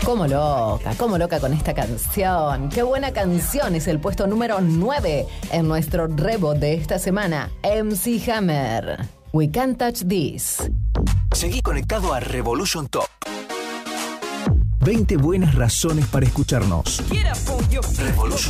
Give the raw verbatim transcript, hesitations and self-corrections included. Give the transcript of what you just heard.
Como loca, como loca con esta canción. Qué buena canción, es el puesto número nueve en nuestro rebo de esta semana. M C Hammer, We Can't Touch This. Seguí conectado a Revolution Top. veinte buenas razones para escucharnos. Revolution